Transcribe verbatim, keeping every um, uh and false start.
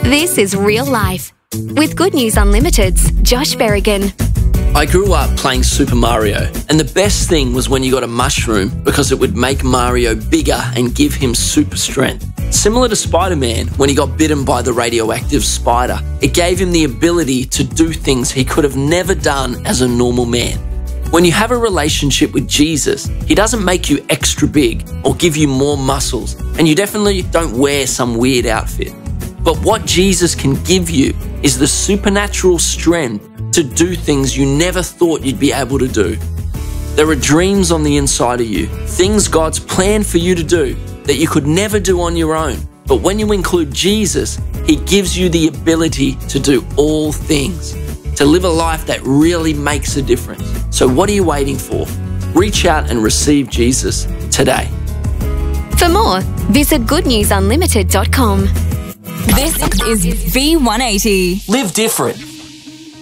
This is Real Life with Good News Unlimited's Josh Berrigan. I grew up playing Super Mario, and the best thing was when you got a mushroom because it would make Mario bigger and give him super strength. Similar to Spider-Man, when he got bitten by the radioactive spider, it gave him the ability to do things he could have never done as a normal man. When you have a relationship with Jesus, he doesn't make you extra big or give you more muscles, and you definitely don't wear some weird outfit. But what Jesus can give you is the supernatural strength to do things you never thought you'd be able to do. There are dreams on the inside of you, things God's planned for you to do that you could never do on your own. But when you include Jesus, he gives you the ability to do all things, to live a life that really makes a difference. So what are you waiting for? Reach out and receive Jesus today. For more, visit good news unlimited dot com. This is V one eighty. Live different.